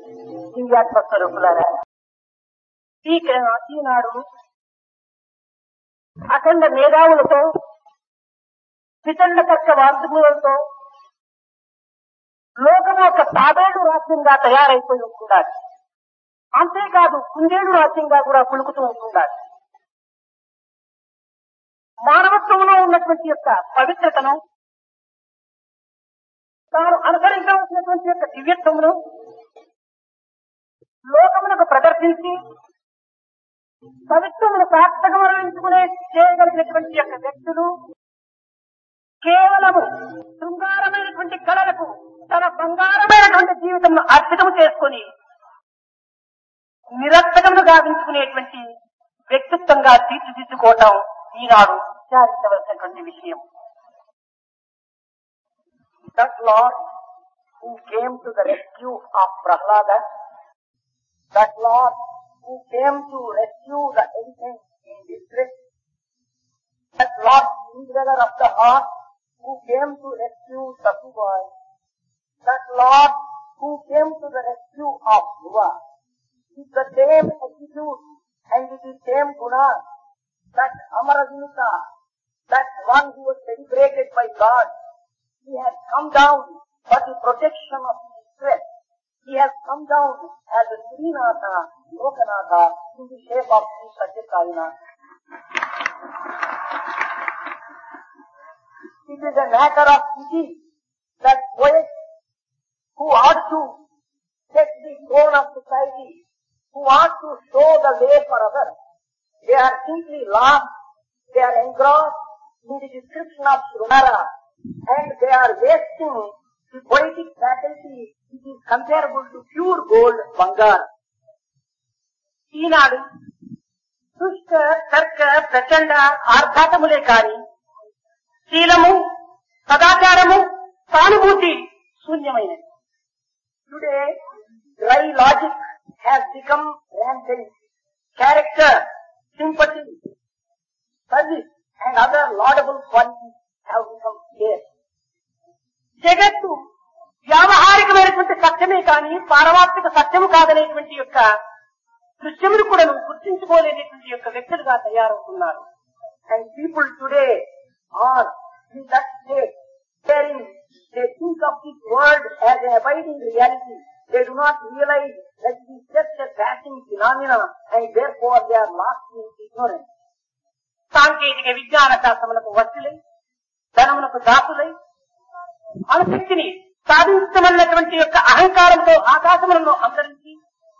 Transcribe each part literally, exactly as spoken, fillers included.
దివ్యాత్మ స్వరూపులారా, ఈ ఈనాడు అఖండ మేధావులతో వితండ తర్క వార్తములతో లోకం ఒక తాబేడు రాజ్యంగా తయారైపోయి ఉంటున్నారు. అంతేకాదు కుందేడు రాజ్యంగా కూడా కులుకుతూ ఉంటున్నారు. మానవత్వంలో ఉన్నటువంటి యొక్క పవిత్రతను, తాను అనుసరించవలసినటువంటి యొక్క దివ్యత్వమును లోకమునకు ప్రదర్శించి పవిత్రమును సార్థకమరించుకునే చేయగలిగినటువంటి యొక్క వ్యక్తులు కేవలము శృంగారమైనటువంటి కళలకు తన బంగారమైనటువంటి జీవితంను అర్పితం చేసుకుని నిరర్థకమును గావించుకునేటువంటి వ్యక్తిత్వంగా తీర్చిదిద్దుకోవటం ఈనాడు విచారించవలసినటువంటి విషయం. That Lord who came to the rescue of Prahlada, that Lord who came to rescue the innocent in distress, that Lord indweller of the heart who came to rescue Sakuboy, that Lord who came to the rescue of Dhruva, is the same attitude and with the same guna, that Amaradinita, that one who was celebrated by God, he has come down for the protection of the distress. He has come down as a Srinatha, Lokanatha, in the shape of Sri Satyakayana. It is a matter of pity that poets who ought to set the tone of society, who ought to show the way for others, they are simply lost, they are engrossed in the description of Shrunara, and they are wasting the poetic faculty which is comparable to pure gold, Bangar. ఈనాడు దుష్ట తర్క ప్రచండ ఆర్భాటములే కాని శీలము, సదాచారము, సానుభూతి శూన్యమైనది. Today, dry logic has become rampant. Character, sympathy, service and other laudable qualities have become scarce. జగత్తు వ్యావహారికమైనటువంటి సత్యమే కానీ పారమార్థిక సత్యము కాదనేటువంటి యొక్క దృశ్యమును కూడా గుర్తించుకోలేనటువంటి యొక్క వ్యక్తులుగా తయారవుతున్నారు. And people today are in that state wherein they think of this world as an abiding reality. They do not realize that it is just a passing phenomena and therefore they are lost in ignorance. సాంకేతిక విజ్ఞాన శాస్త్రములకు వస్తులై, ధనమునకు దాసులై, అనుశక్తిని సాధించమన్నటువంటి యొక్క అహంకారంతో ఆకాశములను అంతరించి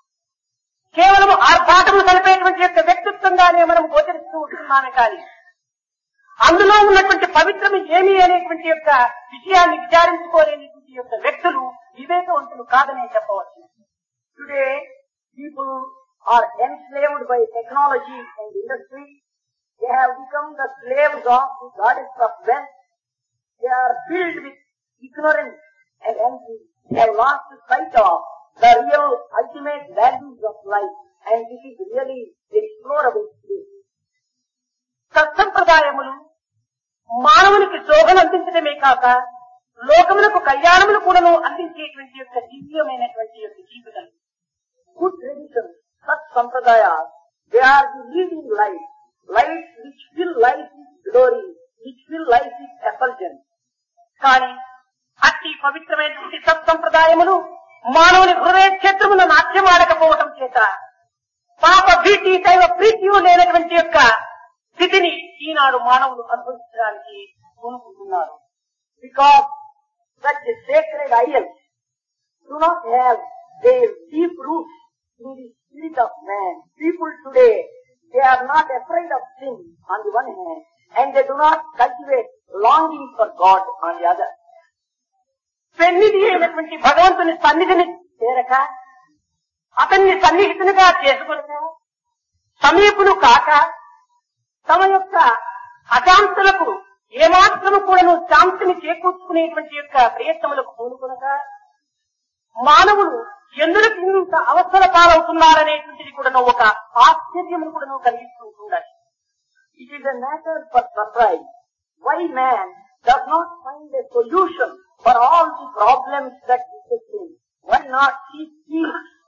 కేవలం ఆర్భాటములు కలిపేటువంటి యొక్క వ్యక్తిత్వంగానే మనం గోచరిస్తూ ఉంటున్నామే కానీ అందులో ఉన్నటువంటి పవిత్రము ఏమి అనేటువంటి యొక్క విషయాన్ని విచారించుకోలేనటువంటి యొక్క వ్యక్తులు వివేకవంతులు కాదనే చెప్పవచ్చు. Today, people are enslaved by technology and industry. They have become the slaves of the goddess of wealth. They are filled with ignorance and envy. They have lost sight of the real ultimate values of life, and this is really the explorable space. సత్సంప్రదాయములు మానవునికి శోభను అందించడమే కాక లోకములకు కళ్యాణములు కూడాను అందించేటువంటి యొక్క దివ్యమైనటువంటి యొక్క జీవితం. Good traditions, such sampradayas, they are the leading light, lights which fill life with glory, which fill life with effulgence. కానీ అట్టి పవిత్రమైనటువంటి సత్సంప్రదాయములు మానవుని హృదయ క్షేత్రమున నాట్యమాడకపోవటం చేత పాప భీతి దైవ ప్రీతియు లేనటువంటి యొక్క స్థితిని ఈనాడు మానవులు అనుభవించడానికి పూనుకుంటున్నారు. Because such sacred idols do not have their deep roots in the spirit of man. People today, they are not afraid of sin on the one hand, and they do not cultivate longing for God on the other. పెన్నిధి అయినటువంటి భగవంతుని సన్నిధిని చేరక అతన్ని సన్నిహితునిగా చేసుకునక సమీపులు కాక తమ యొక్క అశాంతులకు ఏమాత్రము కూడాను శాంతిని చేకూర్చుకునేటువంటి యొక్క ప్రయత్నములకు పూనుకొనక మానవులు ఎందుకు ఇంత అవస్థల పాలవుతున్నారనేటువంటిది కూడా ఒక ఆశ్చర్యమును కూడా కలిగిస్తూ ఉండాలి. It is a matter for surprise why man does not find a solution for all the problems that beset him. Why not seek peace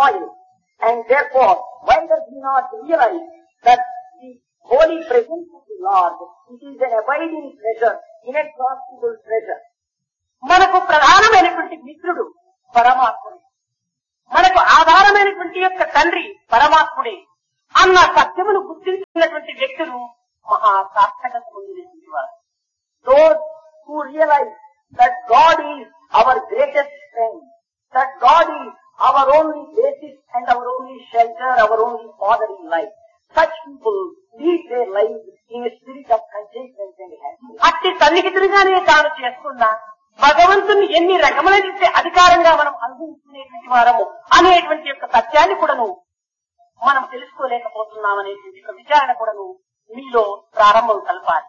spoil. And therefore, why does he not realize that the holy presence of the Lord, it is an abiding treasure, inexhaustible treasure. మనకు ప్రధానమైనటువంటి మిత్రుడు పరమాత్ముడే, మనకు ఆధారమైనటువంటి యొక్క తండ్రి పరమాత్ముడే అన్న సత్యమును గుర్తించినటువంటి వ్యక్తులు మహా సార్థకత పొందినటువంటి వారు. Those who realize that God is our greatest strength, that God is our only basis and our only shelter, our only father in life. Such people lead their lives in a spirit of contentment and happiness. అట్టి సన్నిహితుడిగానే తాను చేసుకున్న భగవంతుని ఎన్ని రకములైన అధికారంగా మనం అనుభవించుకునేటువంటి వారము అనేటువంటి యొక్క సత్యాన్ని కూడాను మనం తెలుసుకోలేకపోతున్నాం అనేటువంటి యొక్క విచారణ కూడాను మీలో ప్రారంభం కలపాలి.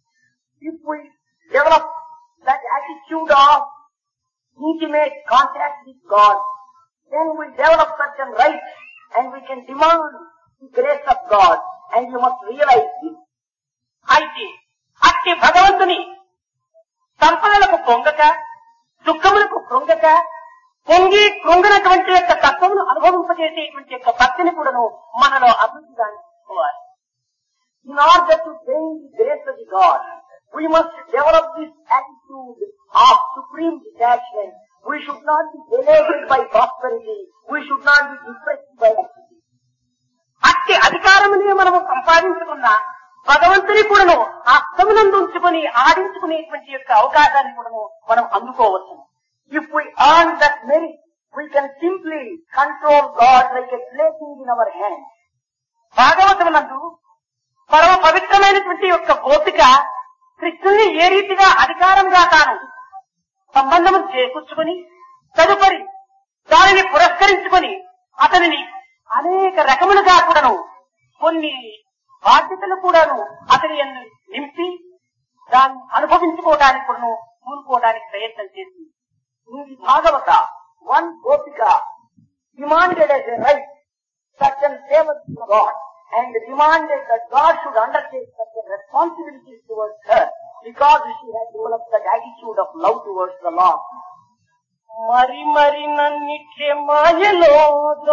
If we develop that attitude of intimate contact with God, then we develop certain rights and we can demand the grace of God, and you must realize this. అయితే అట్టి భగవంతుని సంపదలకు పొంగక, దుఃఖములకు కృంగక, పొంగి కృంగనటువంటి యొక్క తత్వమును అనుభవింపజేసేటువంటి యొక్క భక్తిని కూడాను మనలో అభివృద్ధిగా చేసుకోవాలి. In order to gain the grace of God, we must develop this attitude of supreme detachment. We should not be elated by prosperity. We should not be depressed by activity. అట్టి అధికారమునే మనము సంపాదించుకున్న భగవంతుని కూడాను హస్తమునందు ఉంచుకొని ఆడించుకునేటువంటి యొక్క అవకాశాన్ని కూడాను మనం అందుకోవచ్చు. If we earn that merit, we can simply control God like a plaything in our hand. భాగవతమునందు పరమ పవిత్రమైనటువంటి యొక్క గోపిక కృష్ణుని ఏ రీతిగా అధికారంగా తాను సంబంధము చేకూర్చుకుని తదుపరి దానిని పురస్కరించుకొని అతనిని అనేక రకములుగా కూడాను కొన్ని బాధ్యతలు కూడాను అతని యందు నింపి దాన్ని అనుభవించుకోవడానికి కూడాను కూనుకోవడానికి ప్రయత్నం చేసింది. In the Bhagavata, one Gopika demanded as a right certain favors to God and demanded that God should undertake certain responsibilities towards her because she had developed that attitude of love towards the Lord. మరి మరి నన్నిట్లే మాయలో